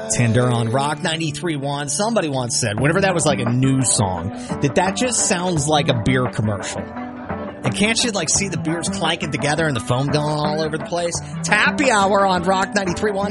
Tinder on Rock 93.1. Somebody once said, whenever that was like a news song, that just sounds like a beer commercial. And can't you like see the beers clanking together and the foam going all over the place? It's Happy Hour on Rock 93.1.